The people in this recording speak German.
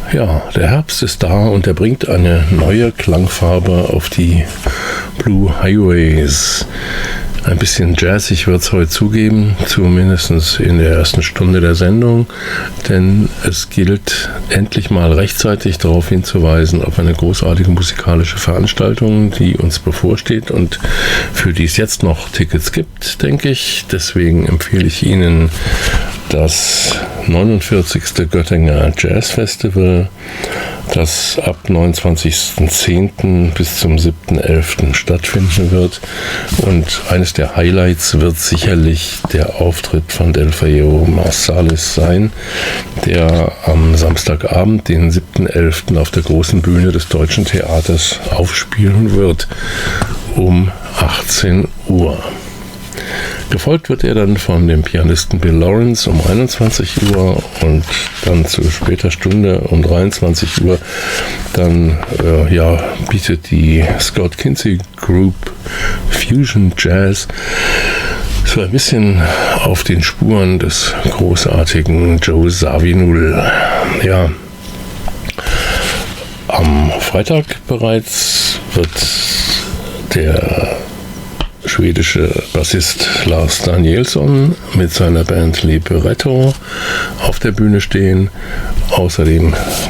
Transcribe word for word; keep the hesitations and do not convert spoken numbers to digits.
Ja, der Herbst ist da und er bringt eine neue Klangfarbe auf die Blue Highways. Ein bisschen jazzig wird es heute zugeben, zumindest in der ersten Stunde der Sendung, denn es gilt endlich mal rechtzeitig darauf hinzuweisen auf eine großartige musikalische Veranstaltung, die uns bevorsteht und für die es jetzt noch Tickets gibt, denke ich. Deswegen empfehle ich Ihnen das neunundvierzigste Göttinger Jazz Festival, das ab neunundzwanzigsten zehnten bis zum siebten elften stattfinden wird. Und eines der Highlights wird sicherlich der Auftritt von Delfeayo Marsalis sein, der am Samstagabend, den siebten elften auf der großen Bühne des Deutschen Theaters aufspielen wird um achtzehn Uhr. Gefolgt wird er dann von dem Pianisten Bill Lawrence um einundzwanzig Uhr und dann zu später Stunde um dreiundzwanzig Uhr. Dann äh, ja, bietet die Scott Kinsey Group Fusion Jazz so ein bisschen auf den Spuren des großartigen Joe Zawinul. Ja, am Freitag bereits wird der schwedische Bassist Lars Danielsson mit seiner Band Libretto auf der Bühne stehen. Außerdem